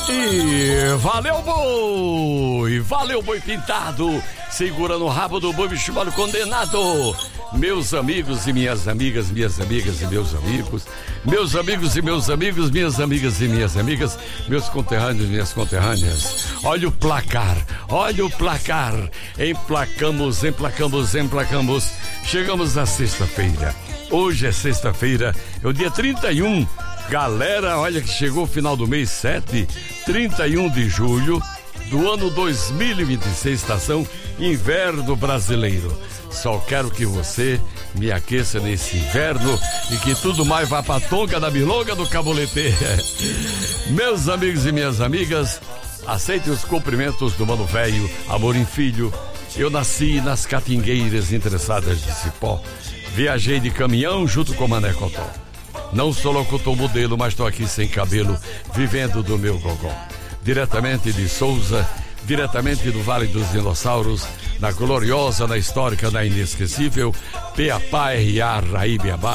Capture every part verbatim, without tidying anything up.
E valeu, boi! Valeu, boi pintado! Segura no rabo do boi, bicho mal condenado! Meus amigos e minhas amigas, minhas amigas e meus amigos, meus amigos e meus amigos, minhas amigas e minhas amigas, meus conterrâneos e minhas conterrâneas. Olha o placar, olha o placar. Emplacamos, emplacamos, emplacamos. Chegamos na sexta-feira. Hoje é sexta-feira, é o dia trinta e um. Galera, olha que chegou o final do mês sete, trinta e um de julho do ano dois mil e vinte e seis, estação inverno brasileiro. Só quero que você me aqueça nesse inverno e que tudo mais vá pra tonga da milonga do caboletê. Meus amigos e minhas amigas, aceitem os cumprimentos do Mano Velho, Amorim Filho. Eu nasci nas catingueiras interessadas de Cipó. Viajei de caminhão junto com Mané Cotó. Não sou locutor modelo, mas estou aqui sem cabelo, vivendo do meu gogó. Diretamente de Souza, diretamente do Vale dos Dinossauros, na gloriosa, na histórica, na inesquecível, Peapá R A Raíbiabá,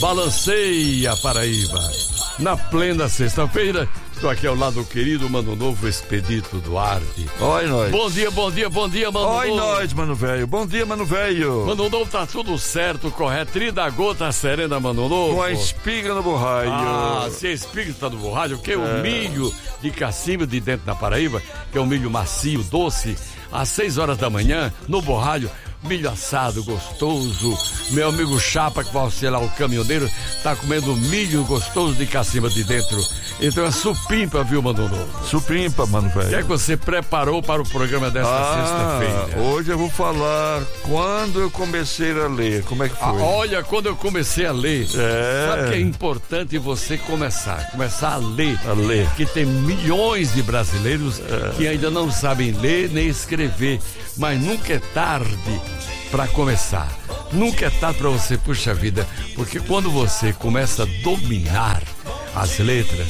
balanceia Paraíba. Na plena sexta-feira, estou aqui ao lado do querido Mano Novo Expedito Duarte. Oi, nós. Bom dia, bom dia, bom dia, Mano Oi, Novo. nós, Mano Velho. Bom dia, Mano Velho. Mano Novo, tá tudo certo, correto? Trinta gota serena, Mano Novo. Com a espiga no borraio. Ah, se a espiga está no borraio, que é o milho de cacimba de dentro da Paraíba, que é um milho macio, doce, às seis horas da manhã, no borraio, milho assado, gostoso. Meu amigo Chapa, que vai ser lá o caminhoneiro, tá comendo milho gostoso de cacimba de dentro. Então é supimpa, viu, Mano Novo? Supimpa, Mano Velho. O que é que você preparou para o programa desta ah, sexta-feira? Hoje eu vou falar quando eu comecei a ler. Como é que foi? Ah, olha, quando eu comecei a ler, é. sabe que é importante você começar, começar a ler. A ler. Que tem milhões de brasileiros é. que ainda não sabem ler nem escrever, mas nunca é tarde para começar. Nunca é tarde para você, puxa vida, porque quando você começa a dominar as letras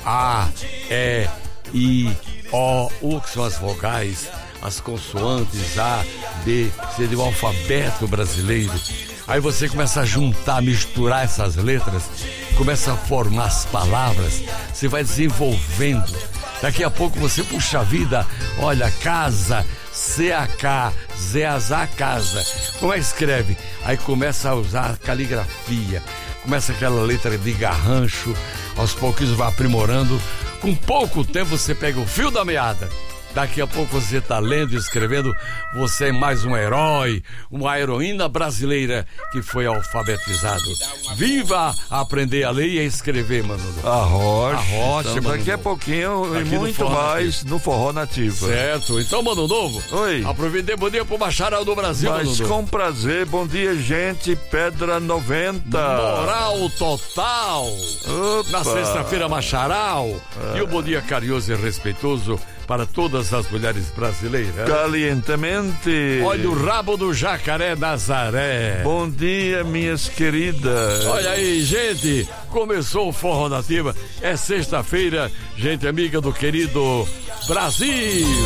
A, E, I, O, U, que são as vogais, as consoantes A, B, seria o alfabeto brasileiro. Aí você começa a juntar, misturar essas letras, começa a formar as palavras, você vai desenvolvendo. Daqui a pouco você, puxa vida, olha, casa, C A K, Z A Z A, casa. Como é que escreve? Aí começa a usar a caligrafia, começa aquela letra de garrancho, aos pouquinhos vai aprimorando. Com pouco tempo você pega o fio da meada. Daqui a pouco você está lendo e escrevendo, você é mais um herói, uma heroína brasileira que foi alfabetizado. Viva aprender a ler e a escrever, Mano. A rocha. A rocha, então, Mano. Daqui a pouquinho e muito no mais nativo. no Forró Nativo. Certo. Então, Mano Novo. Oi. Aproveitei, bom dia pro Bacharel do Brasil, Mas Mano Novo. com prazer, bom dia, gente. Pedra noventa. Moral total. Opa. Na sexta-feira, Macharal. É. E o bom dia carinhoso e respeitoso para todas as mulheres brasileiras. Calientemente. Olha o rabo do jacaré Nazaré. Bom dia, minhas queridas. Olha aí, gente, começou o Forró Nativa. É sexta-feira, gente amiga do querido Brasil.